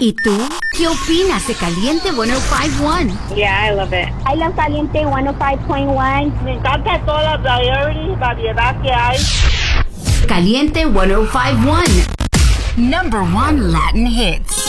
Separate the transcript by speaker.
Speaker 1: ¿Y tú? ¿Qué opinas de Caliente 105.1?
Speaker 2: Yeah, I love it.
Speaker 3: I love Caliente 105.1.
Speaker 2: Me encanta todas las variedad que hay.
Speaker 1: Caliente 105.1. Number 1 Latin hits.